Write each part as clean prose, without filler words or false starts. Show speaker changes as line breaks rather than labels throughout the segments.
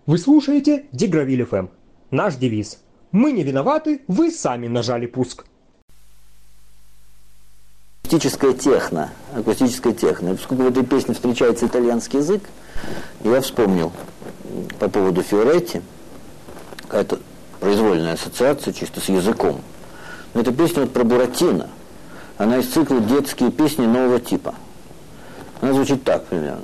Вы слушаете Дигравиль ФМ. Наш девиз: мы не виноваты, вы сами нажали пуск.
Акустическая техно. И поскольку в этой песне встречается итальянский язык, я вспомнил по поводу Фиоретти, какая-то произвольная ассоциация чисто с языком. Но эта песня вот про Буратино. Она из цикла «Детские песни нового типа». Она звучит так примерно.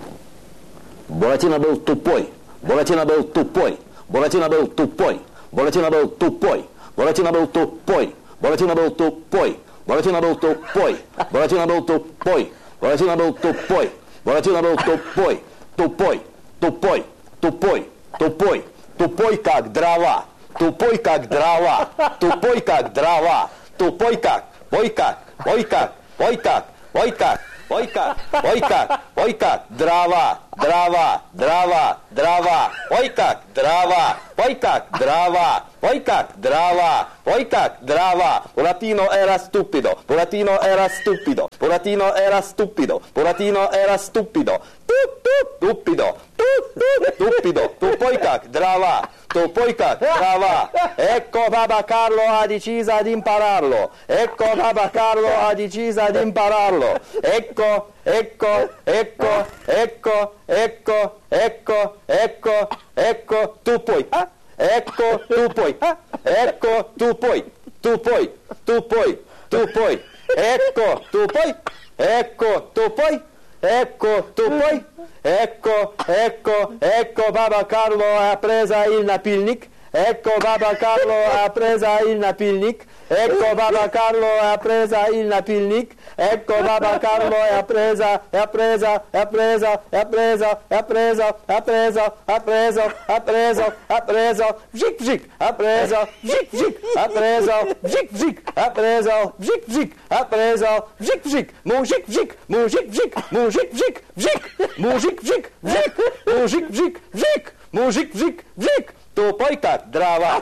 Буратино был тупой, Буратино был тупой, Буратино был тупой, Буратино был тупой, Буратино был тупой, Буратино был тупой, Буратино был тупой, Буратино был тупой, Буратино был тупой, Буратино был тупой, тупой, тупой, тупой, тупой, тупой как дрова, тупой как дрова, тупой как дрова, тупой как, ой как, ой как, ой как, ой как. Ой как, ой как, ой как, дрова, дрова, дрова, дрова, ой как, дрова, ой как, дрова, ой как, дрова, ой как, дрова. Buratino era stupido, Buratino era stupido, Buratino era stupido, Buratino era stupido, stupido, stupido, tupoi как, дрова. Tupoi как, дрова. Ecco Papa Carlo ha deciso ad impararlo. Ecco Papa Carlo ha deciso ad impararlo. Ecco, ecco, ecco, ecco, ecco, ecco, ecco, ecco, tu puoi. Ecco, tu puoi. Ecco, tu puoi. Tu puoi, tu puoi, tu puoi. Ecco, tu puoi. Ecco, tu puoi. Ecco, tu puoi. Ecco, ecco, ecco Papa Carlo ha preso il napilnik. Ecco Papa Carlo ha preso il napilnik. Ecco Papa Carlo ha preso il napilnik. Ecco Papa Carlo ha presa, ha presa, ha presa, ha presa, ha presa, ha preso, ha preso, ha preso, ha preso, vzik vzik, ha preso, vzik vzik, ha preso, vzik vzik, ha preso, vzik vzik, ha preso, vzik vzik, mujik vzik, mujik vzik, mujik vzik, vzik, mujik vzik, vzik, mujik vzik, vzik, mujik vzik, vzik, тупой как дрова.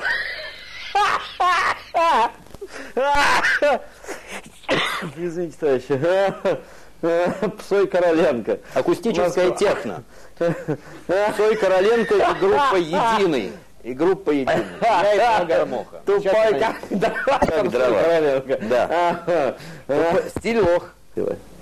Извините, товарищи. Псой Короленко. Акустическая техно. Псой Короленко и группа «Единый». И группа «Единый». Я и Громоха. Тупой как дрова. Да. Стиль лох.